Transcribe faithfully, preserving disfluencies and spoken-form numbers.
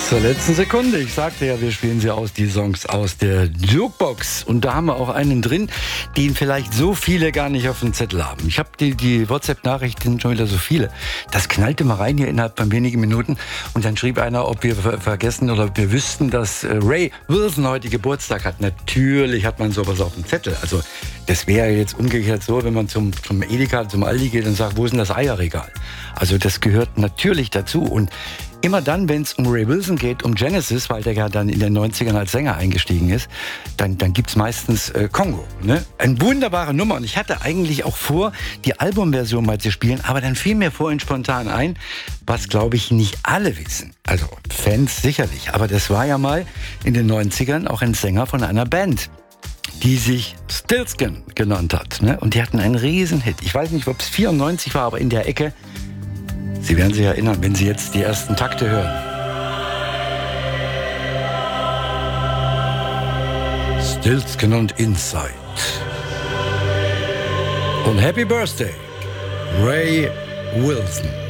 Zur letzten Sekunde. Ich sagte ja, wir spielen sie aus, die Songs aus der Jukebox. Und da haben wir auch einen drin, den vielleicht so viele gar nicht auf dem Zettel haben. Ich habe die, die WhatsApp-Nachrichten schon wieder so viele. Das knallte mal rein hier innerhalb von wenigen Minuten. Und dann schrieb einer, ob wir ver- vergessen oder ob wir wüssten, dass äh, Ray Wilson heute Geburtstag hat. Natürlich hat man sowas auf dem Zettel. Also das wäre jetzt umgekehrt so, wenn man zum, zum Edeka, zum Aldi geht und sagt, wo ist denn das Eierregal? Also das gehört natürlich dazu. Und immer dann, wenn es um Ray Wilson geht, um Genesis, weil der ja dann in den neunzigern als Sänger eingestiegen ist, dann, dann gibt es meistens äh, Kongo. Ne? Eine wunderbare Nummer. Und ich hatte eigentlich auch vor, die Albumversion mal zu spielen, aber dann fiel mir vorhin spontan ein, was, glaube ich, nicht alle wissen. Also Fans sicherlich. Aber das war ja mal in den neunzigern auch ein Sänger von einer Band, die sich Stiltskin genannt hat. Ne? Und die hatten einen Riesenhit. Ich weiß nicht, ob es vierundneunzig war, aber in der Ecke. Sie werden sich erinnern, wenn Sie jetzt die ersten Takte hören. Stiltskin und Inside. Und Happy Birthday, Ray Wilson.